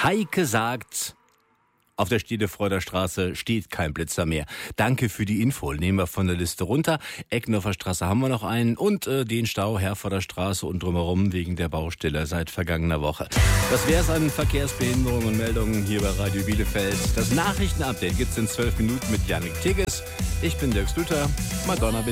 Heike sagt, auf der Stedefreuder Straße steht kein Blitzer mehr. Danke für die Info. Nehmen wir von der Liste runter. Eckendorfer Straße haben wir noch einen und den Stau Herforder Straße und drumherum wegen der Baustelle seit vergangener Woche. Das wär's an Verkehrsbehinderungen und Meldungen hier bei Radio Bielefeld. Das Nachrichtenupdate gibt's in 12 Minuten mit Jannik Tigges. Ich bin Dirk Stüter. Madonna.